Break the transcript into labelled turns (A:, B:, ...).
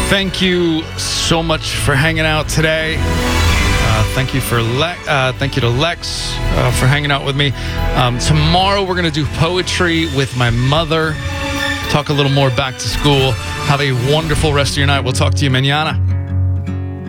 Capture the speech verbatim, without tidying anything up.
A: Thank you so much for hanging out today. Uh, thank you for Le- uh, thank you to Lex uh, for hanging out with me. Um, tomorrow we're going to do poetry with my mother. Talk a little more back to school. Have a wonderful rest of your night. We'll talk to you mañana.